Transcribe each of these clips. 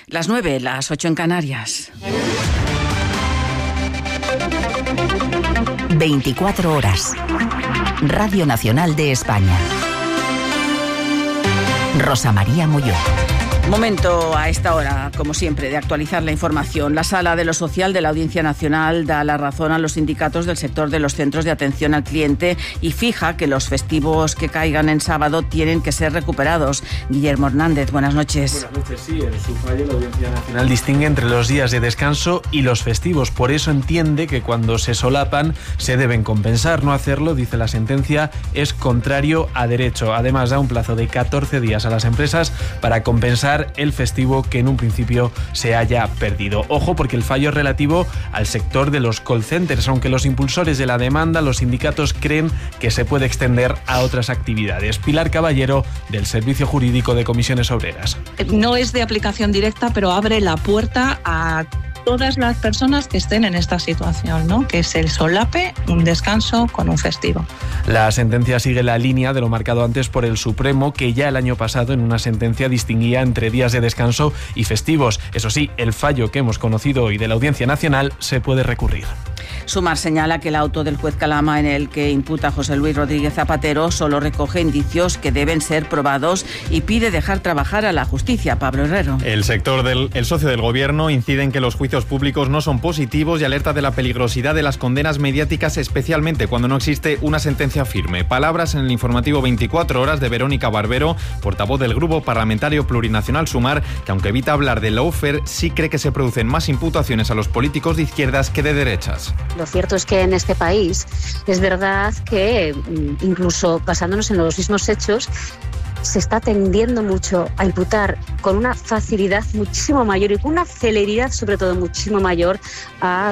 Las 9, las 8 en Canarias. 24 horas. Radio Nacional de España. Rosa María Molló. Momento a esta hora, como siempre, de actualizar la información. La Sala de lo Social de la Audiencia Nacional da la razón a los sindicatos del sector de los centros de atención al cliente y fija que los festivos que caigan en sábado tienen que ser recuperados. Guillermo Hernández, buenas noches. Buenas noches, sí. En su fallo la Audiencia Nacional distingue entre los días de descanso y los festivos. Por eso entiende que cuando se solapan se deben compensar. No hacerlo, dice la sentencia, es contrario a derecho. Además, da un plazo de 14 días a las empresas para compensar el festivo que en un principio se haya perdido. Ojo, porque el fallo es relativo al sector de los call centers, aunque los impulsores de la demanda, los sindicatos, creen que se puede extender a otras actividades. Pilar Caballero, del Servicio Jurídico de Comisiones Obreras. No es de aplicación directa, pero abre la puerta a todas las personas que estén en esta situación, ¿no? Que se solape un descanso con un festivo. La sentencia sigue la línea de lo marcado antes por el Supremo, que ya el año pasado en una sentencia distinguía entre días de descanso y festivos. Eso sí, el fallo que hemos conocido hoy de la Audiencia Nacional se puede recurrir. Sumar señala que el auto del juez Calama en el que imputa a José Luis Rodríguez Zapatero solo recoge indicios que deben ser probados y pide dejar trabajar a la justicia. Pablo Herrero. El socio del gobierno incide en que los juicios públicos no son positivos y alerta de la peligrosidad de las condenas mediáticas, especialmente cuando no existe una sentencia firme. Palabras en el informativo 24 horas de Verónica Barbero, portavoz del Grupo Parlamentario Plurinacional Sumar, que aunque evita hablar de lawfare, sí cree que se producen más imputaciones a los políticos de izquierdas que de derechas. Lo cierto es que en este país es verdad que, incluso basándonos en los mismos hechos, se está tendiendo mucho a imputar con una facilidad muchísimo mayor y con una celeridad sobre todo muchísimo mayor a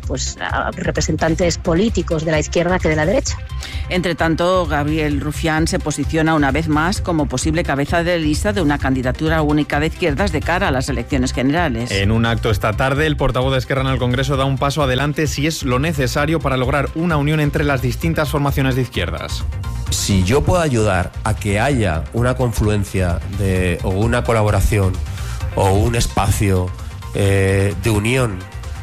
representantes políticos de la izquierda que de la derecha. Entre tanto, Gabriel Rufián se posiciona una vez más como posible cabeza de lista de una candidatura única de izquierdas de cara a las elecciones generales. En un acto esta tarde, el portavoz de Esquerra en el Congreso da un paso adelante si es lo necesario para lograr una unión entre las distintas formaciones de izquierdas. Si yo puedo ayudar a que haya una confluencia o una colaboración o un espacio de unión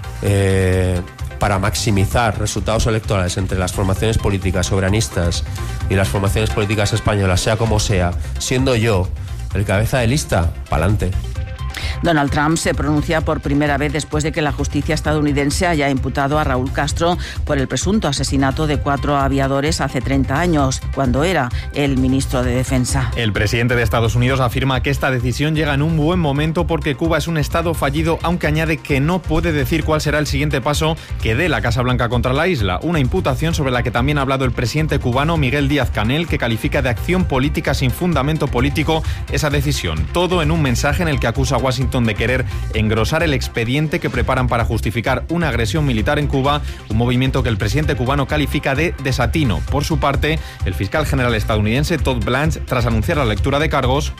para maximizar resultados electorales entre las formaciones políticas soberanistas y las formaciones políticas españolas, sea como sea, siendo yo el cabeza de lista, pa'lante. Donald Trump se pronuncia por primera vez después de que la justicia estadounidense haya imputado a Raúl Castro por el presunto asesinato de 4 aviadores hace 30 años, cuando era el ministro de Defensa. El presidente de Estados Unidos afirma que esta decisión llega en un buen momento porque Cuba es un estado fallido, aunque añade que no puede decir cuál será el siguiente paso que dé la Casa Blanca contra la isla, una imputación sobre la que también ha hablado el presidente cubano Miguel Díaz-Canel, que califica de acción política sin fundamento político esa decisión. Todo en un mensaje en el que acusa a Washington de querer engrosar el expediente que preparan para justificar una agresión militar en Cuba, un movimiento que el presidente cubano califica de desatino. Por su parte, el fiscal general estadounidense Todd Blanche, tras anunciar la lectura de cargos,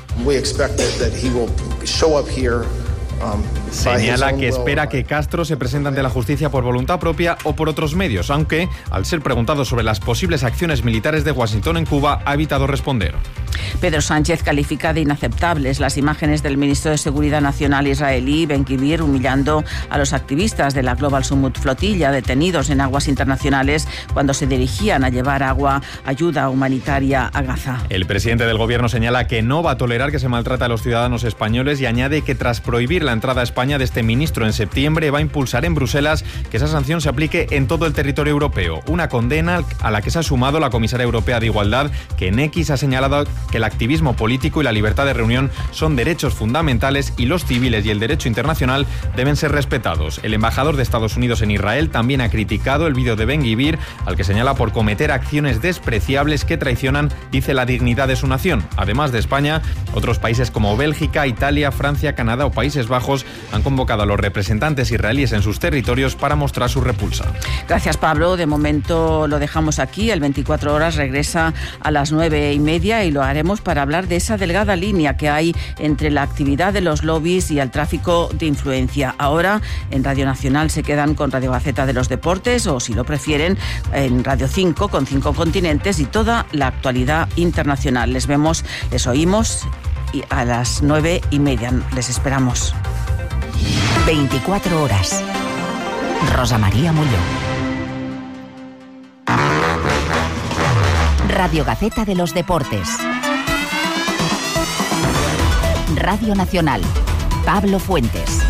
señala que espera que Castro se presente ante la justicia por voluntad propia o por otros medios, aunque, al ser preguntado sobre las posibles acciones militares de Washington en Cuba, ha evitado responder. Pedro Sánchez califica de inaceptables las imágenes del ministro de Seguridad Nacional israelí, Ben-Gvir, humillando a los activistas de la Global Summit Flotilla detenidos en aguas internacionales cuando se dirigían a llevar ayuda humanitaria a Gaza. El presidente del gobierno señala que no va a tolerar que se maltrate a los ciudadanos españoles y añade que tras prohibir la entrada a España de este ministro en septiembre va a impulsar en Bruselas que esa sanción se aplique en todo el territorio europeo. Una condena a la que se ha sumado la comisaria europea de Igualdad, que en X ha señalado que el activismo político y la libertad de reunión son derechos fundamentales y los civiles y el derecho internacional deben ser respetados. El embajador de Estados Unidos en Israel también ha criticado el vídeo de Ben-Gvir, al que señala por cometer acciones despreciables que traicionan, dice, la dignidad de su nación. Además de España, otros países como Bélgica, Italia, Francia, Canadá o Países Bajos han convocado a los representantes israelíes en sus territorios para mostrar su repulsa. Gracias, Pablo. De momento lo dejamos aquí. El 24 horas regresa a las 9:30 y lo haremos para hablar de esa delgada línea que hay entre la actividad de los lobbies y el tráfico de influencia. Ahora en Radio Nacional se quedan con Radio Gaceta de los Deportes o, si lo prefieren, en Radio 5 con 5 continentes y toda la actualidad internacional. Les vemos, les oímos a las 9:30. Les esperamos. 24 horas. Rosa María Molló. Radio Gaceta de los Deportes. Radio Nacional. Pablo Fuentes.